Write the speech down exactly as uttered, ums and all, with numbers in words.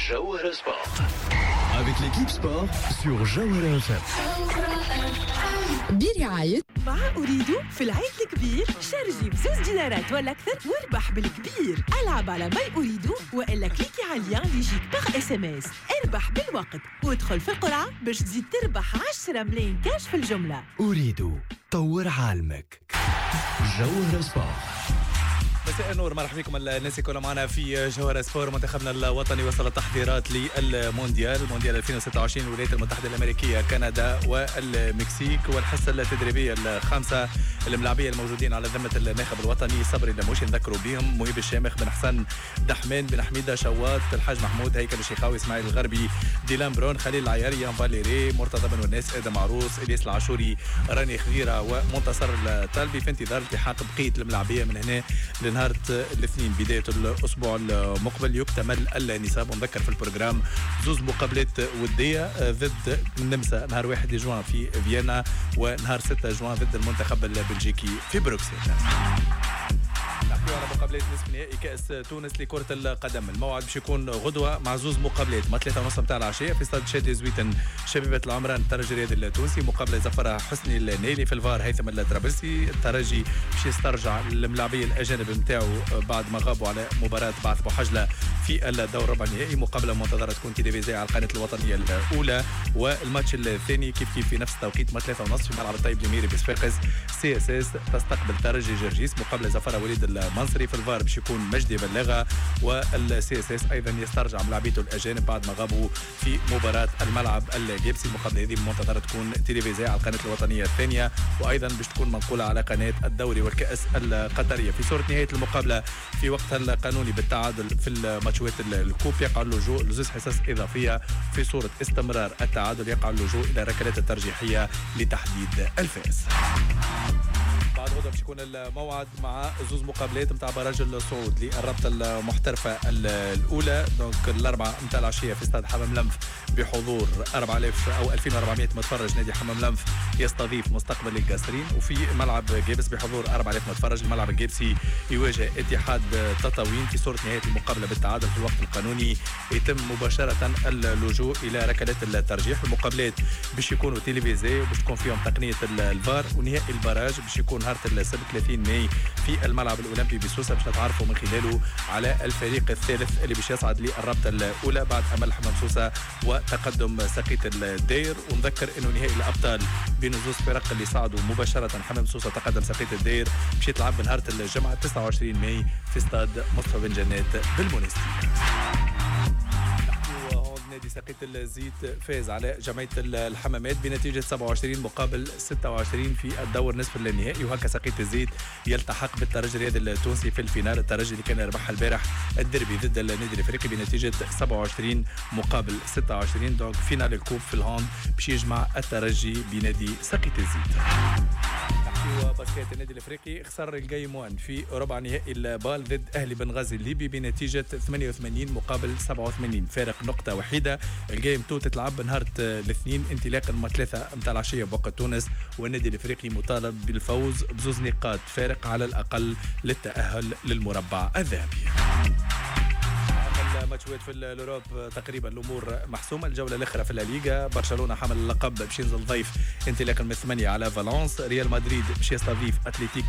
Jawhara Sport. Avec l'équipe sport sur Jawhara F M. برعاية مع أريد في العيد الكبير شارجي بزوز دينارات ولا أكثر واربح بالكبير. ألعب على ماي أريد وإلا كليكي على اللين اللي يجيك باغ اس ام اس. اربح بالوقت وادخل في القرعة باش تزيد تربح عشرة ملايين كاش في الجملة. أريد طور عالمك. جوهرة سبورت. مساء النور، مرحبا بكم الناس يكونوا معنا في جوهرة سبور. منتخبنا الوطني وصل التحضيرات للمونديال مونديال ألفين وستة وعشرين الولايات المتحدة الأمريكية، كندا والمكسيك، والحصة التدريبية الخامسة الملاعبية الموجودين على ذمة الناخب الوطني صبري لموشي. نذكروا بهم مهيب الشامخ، بن حسن دحمان، بن حميدة شواط، الحاج محمود، هيكل الشيخاوي، اسماعيل الغربي، ديلان برون، خليل العياري، يان فاليري، مرتضى بن والناس، ادم عروس، الياس العاشوري، راني خضيرة ومنتصر الطالبي، في انتظار التحاق بقية الملاعبية من هنا لنهار الاثنين بداية الأسبوع المقبل. يكتمل النصاب، ونذكر في البروجرام زوز مقابلات ودية ضد النمسا نهار واحد جوان في فيينا، ونهار ستة جوان ضد المنتخب البلجيكي في بروكسل. نحكيو على مقابلات نصف نهائي كأس تونس لكرة القدم. الموعد باش يكون غدوة مع زوز مقابلات، ما ثلاثة ونص نتاع العشية في استاد شادي زويتن شبيبة العمران الترجي الرياضي التونسي، مقابلة زفرها حسني النيلي في الفار هيثم الطرابلسي. الترجي باش يسترجع الملاعبية الأجانب نتاعو بعد ما غابوا على مباراة بعث بوحجلة في الدور ربع النهائي. مقابلة منتظرة تكون تلفزيونية على القناة الوطنية الأولى. والماتش الثاني كيف كيف في نفس التوقيت ما ثلاثة ونص في ملعب الطيب الأميري بصفاقس. سي اس اس تستقبل ترجي جرجيس، مقابلة زفرها وليد المنصري في الفار باش يكون مجدي بلاغه. والسي اس اس ايضا يسترجع ملاعبيته الاجانب بعد ما غابوا في مباراه الملعب الجيبسي. المقابله هذه منتظره تكون تلفزيونيه على القناه الوطنيه الثانيه، وايضا باش تكون منقوله على قناه الدوري والكاس القطريه. في صوره نهايه المقابله في وقتها القانوني بالتعادل في الماتشات الكوب يقع اللجوء لزوز حصص اضافيه. في صوره استمرار التعادل يقع اللجوء الى ركلات الترجيحيه لتحديد الفائز. بعد غدا باش يكون الموعد مع زوز مقابلات نتاع براج الصعود للرابطه المحترفه الاولى. دونك الاربعه نتاع العشيه في استاد حمام لمف بحضور أربعة آلاف او ألفين وأربعمائة متفرج. نادي حمام لمف يستضيف مستقبل القاسرين. وفي ملعب جيبس بحضور أربعة آلاف متفرج. الملعب الجيبسي يواجه اتحاد تطاوين. في صوره نهايه المقابله بالتعادل في الوقت القانوني يتم مباشره اللجوء الى ركلات الترجيح. المقابلات باش يكونوا تلفزيونيه وباش تكون فيهم تقنيه الفار. ونهائي البراج باش يكون نهار السبت ثلاثين ماي في الملعب الاولمبي بسوسه باش نتعرفوا من خلاله على الفريق الثالث اللي باش يصعد للرابطه الاولى بعد امل حمام سوسه وتقدم سقيط الداير. ونذكر انه نهائي الابطال بين زوج فرق اللي صعدوا مباشره حمام سوسه تقدم سقيط الداير باش يتلعب نهار الجمعه تسعة وعشرين ماي في استاد مصطفى بن جنات بالمونستير. نادي سقيط الزيت فاز على جمعية الحمامات بنتيجة سبعة وعشرين مقابل ستة وعشرين في الدور نصف النهائي. وهكا سقيط الزيت يلتحق بالترجي الرياضي التونسي في الفينال. الترجي اللي كان يربح البارح الديربي ضد النادي الافريقي بنتيجة سبعة وعشرين مقابل ستة وعشرين. دونك فينال الكوب في الهاند باش يجمع الترجي بنادي سقيط الزيت. وباسكيت النادي الافريقي خسر الجيم واحد في ربع نهائي البال ضد اهلي بنغازي الليبي بنتيجه ثمانية وثمانين مقابل سبعة وثمانين، فارق نقطه وحيده. الجيم اثنين تتلعب نهار الاثنين انطلاقا من ثلاثة نتاع العشيه بوقت تونس. والنادي الافريقي مطالب بالفوز بزوز نقاط فارق على الاقل للتاهل للمربع الذهبي. ماتشات في الاوروب تقريبا الامور محسومه. الجوله الاخرى في الليغا برشلونه حمل اللقب باش ينزل ضيف انطلاقا من ثمانية على فالنس. ريال مدريد باش يستضيف اتلتيك